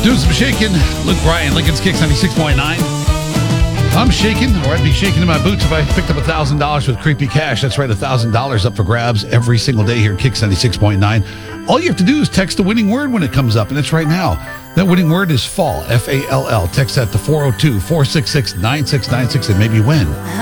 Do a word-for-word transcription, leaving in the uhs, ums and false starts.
Doing some shaking. Luke Bryan, Lincoln's Kicks ninety-six point nine. I'm shaking, or I'd be shaking in my boots if I picked up one thousand dollars with creepy cash. That's right, one thousand dollars up for grabs every single day here at Kicks ninety-six point nine. All you have to do is text the winning word when it comes up, and it's right now. That winning word is fall, F A L L. Text that to four oh two, four six six, nine six nine six and maybe win